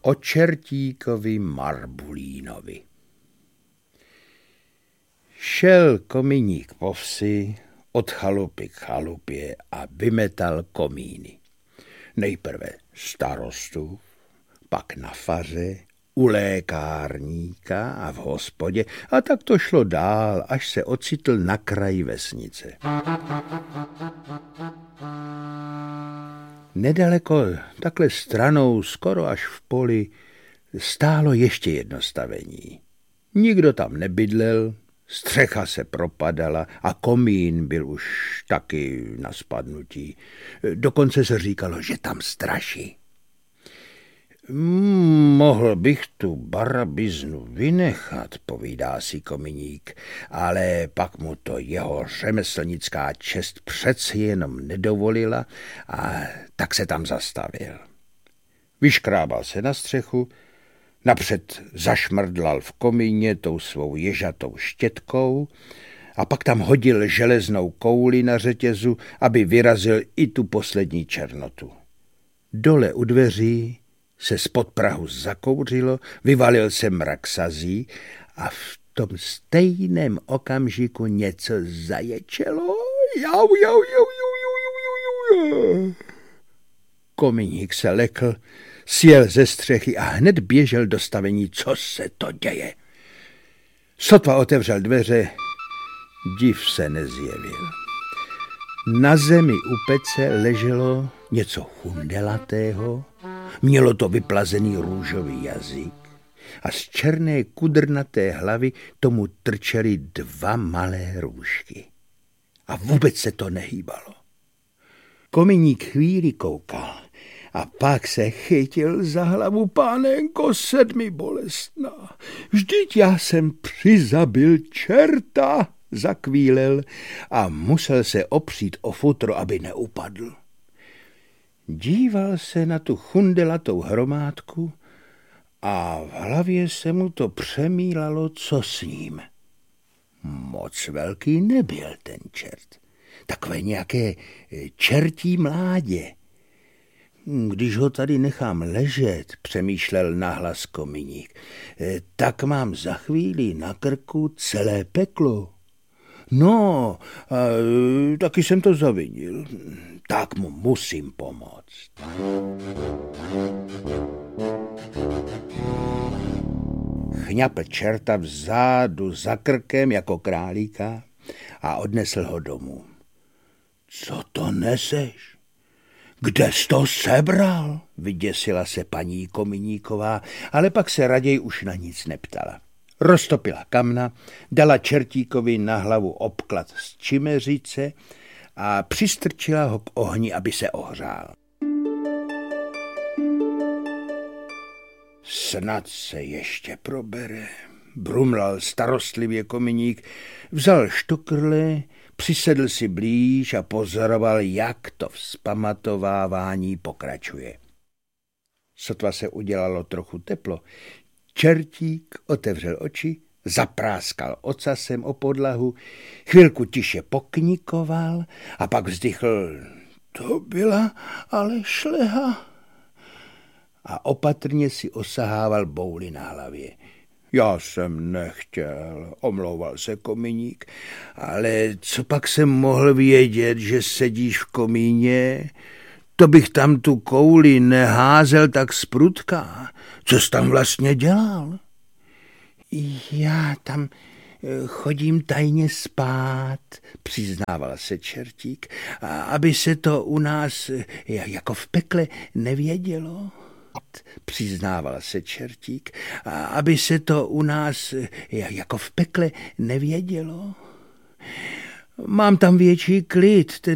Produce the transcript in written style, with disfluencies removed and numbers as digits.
O čertíkovi Marbulínovi. Šel kominík po vsi od chalupy k chalupě a vymetal komíny. Nejprve starostu, pak na faře, u lékárníka a v hospodě a tak to šlo dál, až se ocitl na kraji vesnice. Nedaleko, takhle stranou, skoro až v poli, stálo ještě jedno stavení. Nikdo tam nebydlel, střecha se propadala a komín byl už taky na spadnutí. Dokonce se říkalo, že tam straší. Mohl bych tu barabiznu vynechat, povídá si kominík, ale pak mu to jeho řemeslnická čest přece jenom nedovolila a tak se tam zastavil. Vyškrábal se na střechu, napřed zašmrdlal v komíně tou svou ježatou štětkou a pak tam hodil železnou kouli na řetězu, aby vyrazil i tu poslední černotu. Dole u dveří se spod prahu zakouřilo, vyvalil se mrak sazí a v tom stejném okamžiku něco zaječelo. Jau, jau, jau, jau, jau, jau, jau. Kominík se lekl, sjel ze střechy a hned běžel do stavení, co se to děje. Sotva otevřel dveře, div se nezjevil. Na zemi u pece leželo něco chundelatého, mělo to vyplazený růžový jazyk a z černé kudrnaté hlavy tomu trčely 2 malé růžky. A vůbec se to nehýbalo. Kominík chvíli koukal a pak se chytil za hlavu. Pánenko sedmibolestná, vždyť já jsem přizabil čerta, zakvílel a musel se opřít o futro, aby neupadl. Díval se na tu chundelatou hromádku a v hlavě se mu to přemílalo, co s ním. Moc velký nebyl ten čert. Takové nějaké čertí mládě. Když ho tady nechám ležet, přemýšlel nahlas kominík, tak mám za chvíli na krku celé peklo. No, taky jsem to zavinil. Tak mu musím pomoct. Chňapl čerta vzadu za krkem jako králíka a odnesl ho domů. Co to neseš? Kde jsi to sebral? Vyděsila se paní Kominíková, ale pak se raději už na nic neptala. Roztopila kamna, dala čertíkovi na hlavu obklad z čimeřice a přistrčila ho k ohni, aby se ohřál. Snad se ještě probere, brumlal starostlivě kominík, vzal štokrle, přisedl si blíž a pozoroval, jak to vzpamatovávání pokračuje. Sotva se udělalo trochu teplo, čertík otevřel oči, zapráskal ocasem o podlahu, chvilku tiše poknikoval a pak vzdychl, to byla ale šleha. A opatrně si osahával bouli na hlavě. Já jsem nechtěl, omlouval se kominík, ale co pak jsem mohl vědět, že sedíš v komíně? To bych tam tu kouli neházel tak zprudka. Co jsi tam vlastně dělal? Já tam chodím tajně spát, přiznával se čertík, aby se to u nás jako v pekle nevědělo. Přiznával se čertík, aby se to u nás jako v pekle nevědělo. Mám tam větší klid,